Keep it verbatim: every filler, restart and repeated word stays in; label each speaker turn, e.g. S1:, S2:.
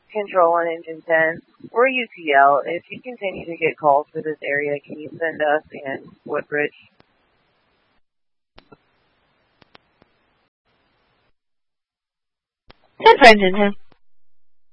S1: Control on Engine ten. We're U T L. If you continue to get calls for this area, can you send us in Woodbridge?
S2: ten for Engine ten.